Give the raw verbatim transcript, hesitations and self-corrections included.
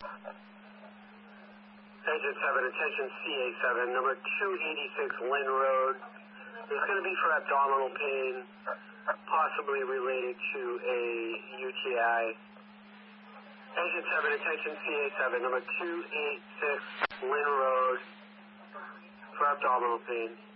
Agent seven, attention C A seven, number two eighty-six Lynn Road. It's going to be for abdominal pain, possibly related to a U T I. Agent seven, attention C A seven, number two eighty-six Lynn Road for abdominal pain.